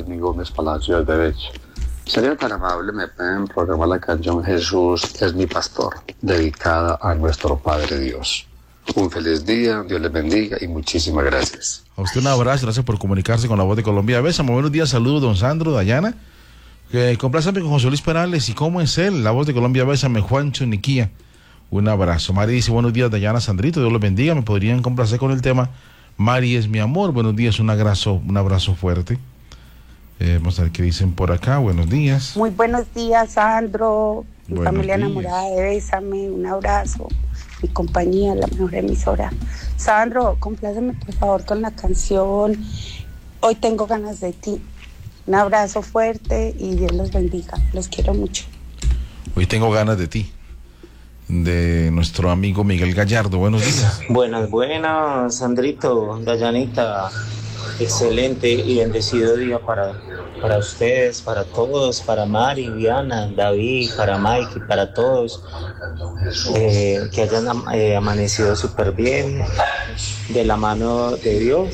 Vladimir Gómez Palacio de Derecho. Sería tan amable, me pueden programar la canción Jesús es mi pastor, dedicada a nuestro Padre Dios. Un feliz día, Dios les bendiga y muchísimas gracias. A usted un abrazo, gracias por comunicarse con La Voz de Colombia. Bésame, buenos días, saludos, don Sandro, Dayana. Complácame con José Luis Perales, ¿y cómo es él? La Voz de Colombia, bésame, Juancho Niquía. Un abrazo. Mari dice, buenos días, Dayana, Sandrito, Dios los bendiga. ¿Me podrían complacer con el tema Mari es mi amor? Buenos días, un abrazo fuerte. Vamos a ver qué dicen por acá. Buenos días. Muy buenos días, Sandro. Mi Buenos familia días. enamorada de Bésame, un abrazo. Mi compañía, la mejor emisora. Sandro, compláceme por favor con la canción Hoy tengo ganas de ti. Un abrazo fuerte y Dios los bendiga. Los quiero mucho. Hoy tengo ganas de ti, de nuestro amigo Miguel Gallardo. Buenos días. Buenas, Sandrito, Dayanita. Excelente y bendecido día para ustedes, para todos, para Mari, Diana, David, para Mike, para todos. Que hayan amanecido súper bien, de la mano de Dios.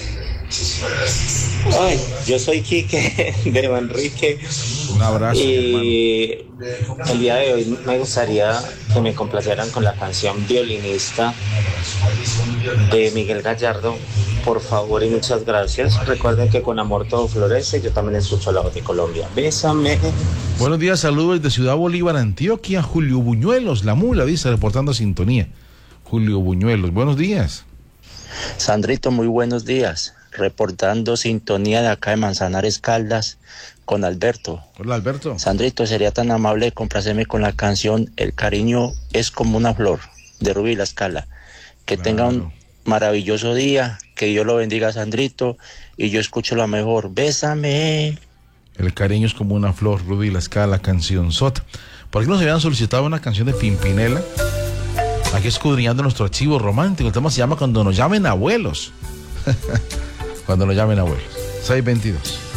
Ay, yo soy Quique de Manrique. Un abrazo. Y el día de hoy me gustaría que me complacieran con la canción Violinista de Miguel Gallardo, por favor y muchas gracias. Recuerden que con amor todo florece. Yo también escucho La Voz de Colombia. Bésame. Buenos días, saludos desde Ciudad Bolívar, Antioquia. Julio Buñuelos, la mula, dice, reportando sintonía. Julio Buñuelos, buenos días. Sandrito, muy buenos días. Reportando sintonía de acá de Manzanares, Caldas, con Alberto. Hola, Alberto. Sandrito, sería tan amable de complacerme con la canción El cariño es como una flor, de Rubí La Scala. Que tenga un maravilloso día, que Dios lo bendiga, Sandrito, y yo escucho la mejor. Bésame. El cariño es como una flor, Rubí La Scala, canción sota. Por aquí nos habían solicitado una canción de Pimpinela. Aquí escudriñando nuestro archivo romántico. El tema se llama Cuando nos llamen abuelos. Cuando nos llamen abuelos. 6:22.